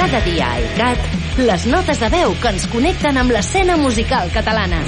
Cada dia a ICAT, les notes de veu que ens connecten amb l'escena musical catalana.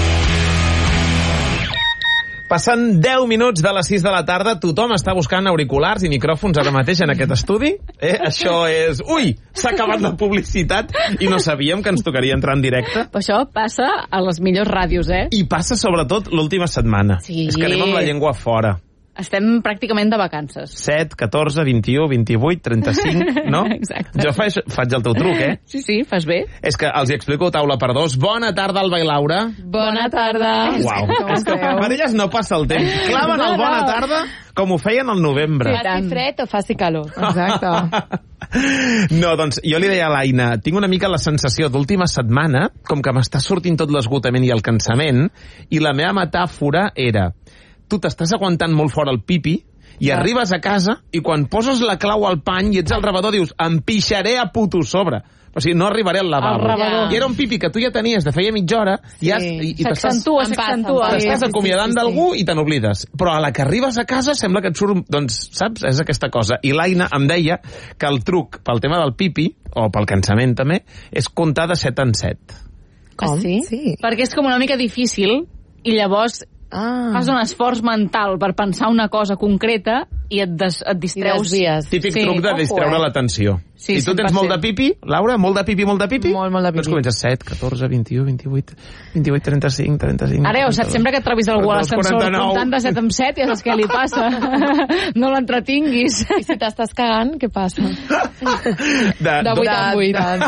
Passen 10 minuts de les 6 de la tarda, tothom està buscant auriculars i micròfons ara mateix en aquest estudi. Això és... Ui, s'ha acabat la publicitat i no sabíem que ens tocaria entrar en directe. Però això passa a les millors ràdios, I passa sobretot l'última setmana. Sí. És que anem amb la llengua fora. Estem pràcticament de vacances. 7, 14, 21, 28, 35, no? Exacte. Jo faig el teu truc, Sí, fas bé. És que els hi explico taula per dos. Bona tarda, Alba i Laura. Bona tarda. Uau, és que per elles no passa el temps. Claven el bona tarda com ho feien al novembre. Faci fred o faci calor. Exacte. No, doncs jo li deia a l'Aina, tinc una mica la sensació d'última setmana, com que m'està sortint tot l'esgotament i el cansament, i la meva metàfora era... Tu t'estàs aguantant molt fort el pipi i arribes a casa i quan poses la clau al pany i ets al rebedor dius em pixaré a puto sobre. O sigui, no arribaré al lavabo. I era un pipi que tu ja tenies de feia mitja hora i s'accentua. T'estàs acomiadant d'algú i te n'oblides. Però a la que arribes a casa sembla que et surt... Doncs, saps? És aquesta cosa. I l'Aina em deia que el truc pel tema del pipi, o pel cansament també, és comptar de 7 en 7. Com? Sí? Perquè és com una mica difícil i llavors... fas un esforç mental per pensar una cosa concreta i et distreus. Típic truc de distreure l'atenció. Si tu tens molt de pipi, Laura, molt de pipi, molt de pipi, doncs comences 7, 14, 21, 28, 35, 35... Ara, saps, sempre que et trobis algú a l'ascensor comptant de 7 en 7, ja saps què li passa. No l'entretinguis. I si t'estàs cagant, què passa? De 8 en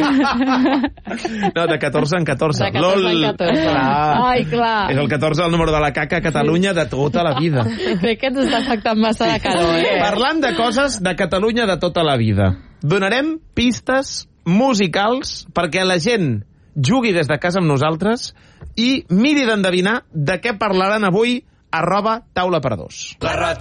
8. No, de 14 en 14. De 14 en 14. Ai, clar. És el 14 el número de la caca a Catalunya de tota la vida. Crec que ens està afectant massa la calor, Parlant de coses de Catalunya de tota la vida, donarem pistes musicals perquè la gent jugui des de casa amb nosaltres i miri d'endevinar de què parlaran avui @taula per dos.